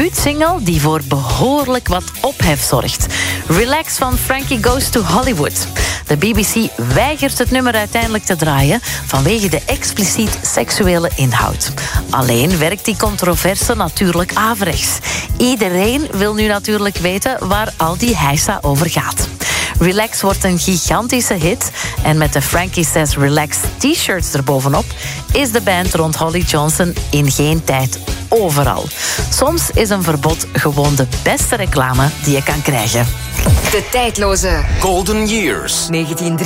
debuutsingle die voor behoorlijk wat ophef zorgt. Relax van Frankie Goes to Hollywood. De BBC weigert het nummer uiteindelijk te draaien vanwege de expliciet seksuele inhoud. Alleen werkt die controverse natuurlijk averechts. Iedereen wil nu natuurlijk weten waar al die heisa over gaat. Relax wordt een gigantische hit en met de Frankie Says Relax t-shirts erbovenop is de band rond Holly Johnson in geen tijd overal. Soms is een verbod gewoon de beste reclame die je kan krijgen. De tijdloze Golden Years. 19